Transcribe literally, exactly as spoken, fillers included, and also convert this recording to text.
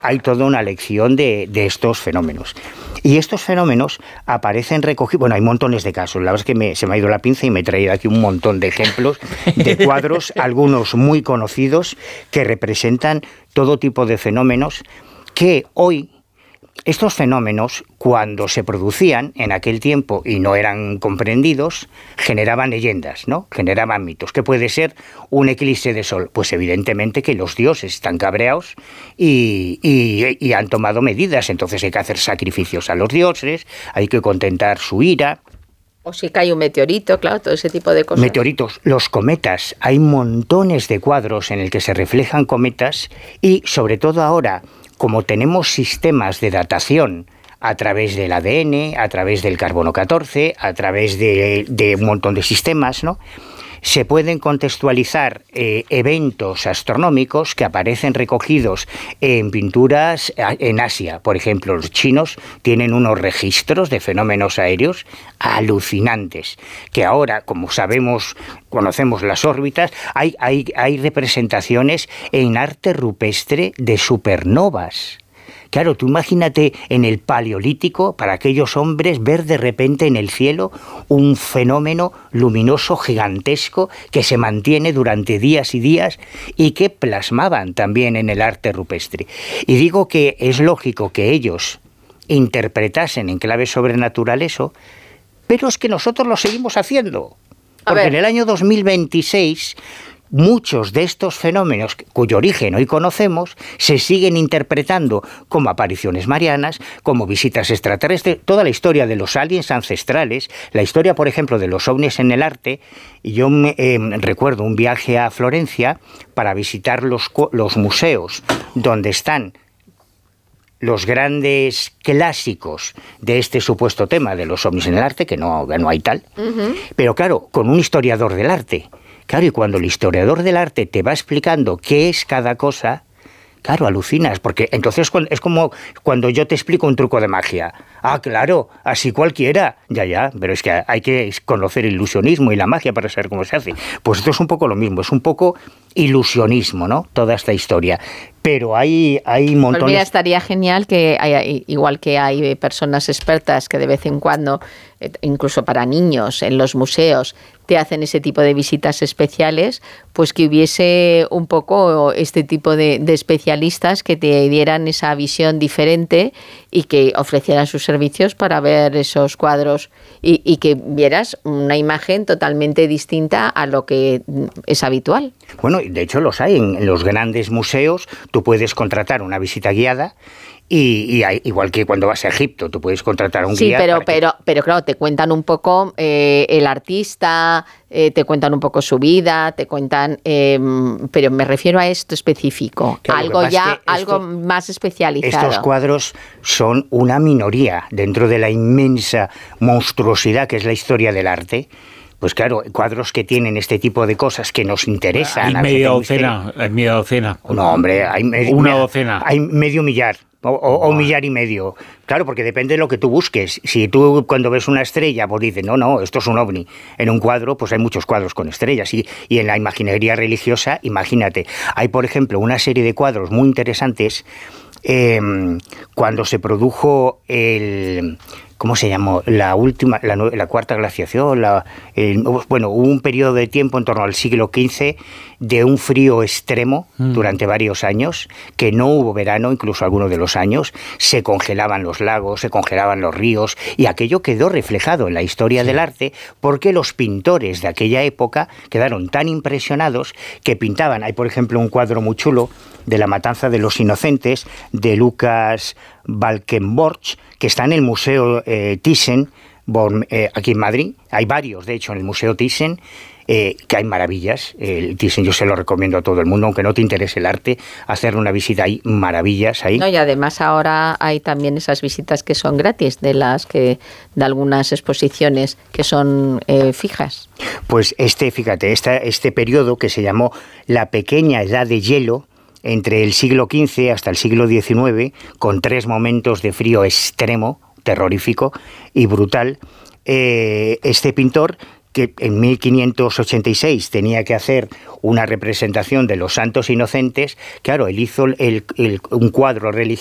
hay toda una lección de, de estos fenómenos. Y estos fenómenos aparecen recogidos, bueno, hay montones de casos, la verdad es que me, se me ha ido la pinza y me he traído aquí un montón de ejemplos de cuadros, algunos muy conocidos, que representan todo tipo de fenómenos que hoy, estos fenómenos, cuando se producían en aquel tiempo y no eran comprendidos, generaban leyendas, ¿no? Generaban mitos. ¿Qué puede ser un eclipse de sol? Pues evidentemente que los dioses están cabreados y, y, y han tomado medidas. Entonces hay que hacer sacrificios a los dioses, hay que contentar su ira. O si cae un meteorito, claro, todo ese tipo de cosas. Meteoritos, los cometas. Hay montones de cuadros en el que se reflejan cometas y, sobre todo ahora, como tenemos sistemas de datación a través del A D N, a través del carbono catorce, a través de, de un montón de sistemas, ¿no?, se pueden contextualizar eh, eventos astronómicos que aparecen recogidos en pinturas en Asia. Por ejemplo, los chinos tienen unos registros de fenómenos aéreos alucinantes, que ahora, como sabemos, conocemos las órbitas, hay, hay, hay representaciones en arte rupestre de supernovas. Claro, tú imagínate en el Paleolítico, para aquellos hombres, ver de repente en el cielo un fenómeno luminoso gigantesco que se mantiene durante días y días y que plasmaban también en el arte rupestre. Y digo que es lógico que ellos interpretasen en clave sobrenatural eso, pero es que nosotros lo seguimos haciendo. Porque en el año dos mil veintiséis... muchos de estos fenómenos, cuyo origen hoy conocemos, se siguen interpretando como apariciones marianas, como visitas extraterrestres, toda la historia de los aliens ancestrales, la historia, por ejemplo, de los ovnis en el arte. Y yo me, eh, recuerdo un viaje a Florencia para visitar los, los museos donde están los grandes clásicos de este supuesto tema de los ovnis en el arte, que no, no hay tal, uh-huh. Pero claro, con un historiador del arte. Claro, y cuando el historiador del arte te va explicando qué es cada cosa, claro, alucinas, porque entonces es como cuando yo te explico un truco de magia. Ah, claro, así cualquiera. Ya, ya, pero es que hay que conocer el ilusionismo y la magia para saber cómo se hace. Pues esto es un poco lo mismo, es un poco ilusionismo, ¿no?, toda esta historia. Pero hay, hay montones... Pues mira, estaría genial que, haya, igual que hay personas expertas que de vez en cuando, incluso para niños, en los museos, te hacen ese tipo de visitas especiales, pues que hubiese un poco este tipo de, de especialistas que te dieran esa visión diferente y que ofrecieran sus servicios para ver esos cuadros y, y que vieras una imagen totalmente distinta a lo que es habitual. Bueno, de hecho los hay en los grandes museos. Tú puedes contratar una visita guiada y, y hay, igual que cuando vas a Egipto, tú puedes contratar a un sí, guía. Sí, pero, que... pero, pero claro, te cuentan un poco eh, el artista, eh, te cuentan un poco su vida, te cuentan, eh, pero me refiero a esto específico, claro, algo ya, esto, algo más especializado. Estos cuadros son una minoría dentro de la inmensa monstruosidad que es la historia del arte. Pues claro, cuadros que tienen este tipo de cosas que nos interesan. Hay media docena, hay media docena. No, hombre, hay medio, una docena. Hay medio millar. O, o, o millar y medio. Claro, porque depende de lo que tú busques. Si tú cuando ves una estrella, pues dices, no, no, esto es un ovni. En un cuadro, pues hay muchos cuadros con estrellas. Y, y en la imaginería religiosa, imagínate. Hay, por ejemplo, una serie de cuadros muy interesantes eh, cuando se produjo el... ¿Cómo se llamó? La última, la, la cuarta glaciación, la, el, bueno, hubo un periodo de tiempo en torno al siglo quince de un frío extremo mm. durante varios años, que no hubo verano, incluso algunos de los años, se congelaban los lagos, se congelaban los ríos, y aquello quedó reflejado en la historia sí. del arte, porque los pintores de aquella época quedaron tan impresionados que pintaban. Hay, por ejemplo, un cuadro muy chulo de la matanza de los inocentes, de Lucas Valkenborch, que está en el Museo eh, Thyssen, eh, aquí en Madrid. Hay varios, de hecho, en el Museo Thyssen, eh, que hay maravillas. El Thyssen yo se lo recomiendo a todo el mundo, aunque no te interese el arte, hacer una visita ahí, maravillas ahí. No, y además ahora hay también esas visitas que son gratis, de las que de algunas exposiciones que son eh, fijas. Pues este, fíjate, esta, este periodo que se llamó la pequeña edad de hielo, entre el siglo quince hasta el siglo diecinueve, con tres momentos de frío extremo, terrorífico y brutal, eh, este pintor que en mil quinientos ochenta y seis tenía que hacer una representación de los santos inocentes. Claro, él hizo el, el, un cuadro religioso